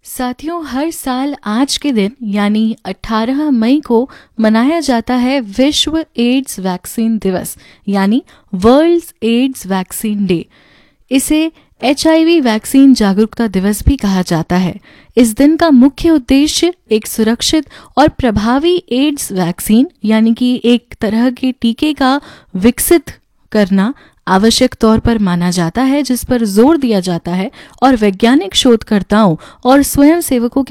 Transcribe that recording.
साथियों, हर साल आज के दिन यानी 18 मई को मनाया जाता है विश्व एड्स वैक्सीन दिवस यानी वर्ल्ड एड्स वैक्सीन डे। इसे HIV वैक्सीन जागरूकता दिवस भी कहा जाता है। इस दिन का मुख्य उद्देश्य एक सुरक्षित और प्रभावी एड्स वैक्सीन यानी कि एक तरह के टीके का विकसित करना आवश्यक तौर पर माना जाता है, जिस पर जोर दिया जाता है और वैज्ञानिक शोधकर्ताओं और स्वयंसेवकों के